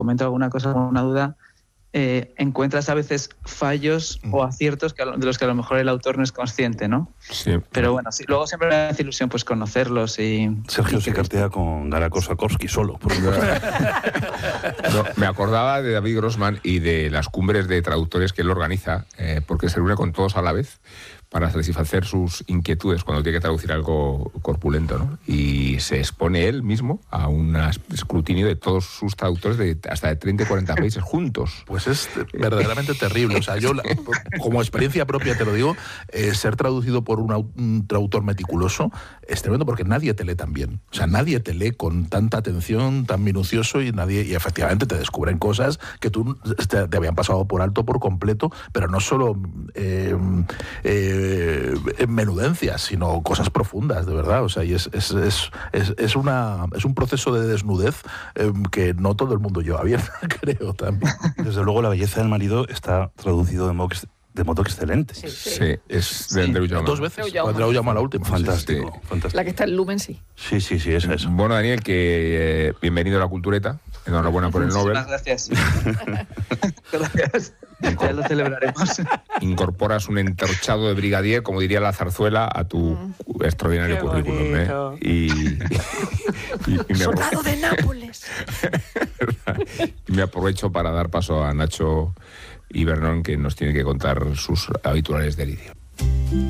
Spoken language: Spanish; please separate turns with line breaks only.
comento alguna cosa o una duda, encuentras a veces fallos o aciertos de los que a lo mejor el autor no es consciente, ¿no?
Sí.
Pero bueno, sí, luego siempre me hace ilusión pues conocerlos y...
Sergio se cartea con Gala Kosakovsky solo.
No, me acordaba de David Grossman y de las cumbres de traductores que él organiza, porque se reúne con todos a la vez para satisfacer sus inquietudes cuando tiene que traducir algo corpulento, ¿no? Y se expone él mismo a un escrutinio de todos sus traductores de hasta de 30 y 40 países juntos.
Pues es verdaderamente terrible. O sea, yo como experiencia propia te lo digo, ser traducido por un traductor meticuloso es tremendo porque nadie te lee tan bien. O sea, nadie te lee con tanta atención, tan minucioso y efectivamente te descubren cosas que tú te habían pasado por alto por completo, pero no solo menudencias, sino cosas profundas, de verdad. O sea, y es un proceso de desnudez que no todo el mundo lleva bien, creo también.
Desde luego, La belleza del marido está traducido de modo excelente.
Sí, es de Andreu Jaume.
2 veces. Andreu Jaume la última.
Fantástico,
Sí.
fantástico.
La que está en Lumen, sí.
Sí, esa es.
Bueno, Daniel, que bienvenido a La Cultureta. Enhorabuena por el Nobel.
Muchas gracias. Gracias. Ya lo celebraremos.
Incorporas un entorchado de brigadier, como diría la zarzuela, a tu extraordinario
Qué
currículum.
bonito.
Soldado de Nápoles.
Y me aprovecho para dar paso a Nacho Ibernón, que nos tiene que contar sus habituales delirios.